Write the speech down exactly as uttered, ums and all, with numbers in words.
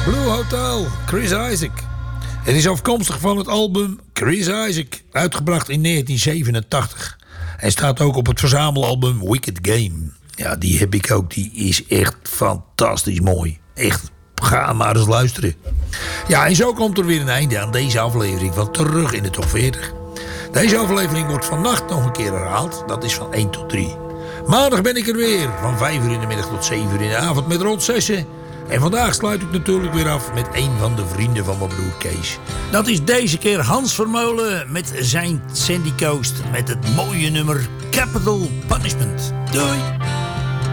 Blue Hotel, Chris Isaak. Het is afkomstig van het album Chris Isaak, uitgebracht in negentien zevenentachtig. En staat ook op het verzamelalbum Wicked Game. Ja, die heb ik ook. Die is echt fantastisch mooi. Echt, ga maar eens luisteren. Ja, en zo komt er weer een einde aan deze aflevering van Terug in de Top veertig. Deze aflevering wordt vannacht nog een keer herhaald. Dat is van één tot drie. Maandag ben ik er weer. Van vijf uur in de middag tot zeven uur in de avond met Rod Sessen. En vandaag sluit ik natuurlijk weer af met een van de vrienden van mijn broer Kees. Dat is deze keer Hans Vermeulen met zijn Sandy Coast. Met het mooie nummer Capital Punishment. Doei!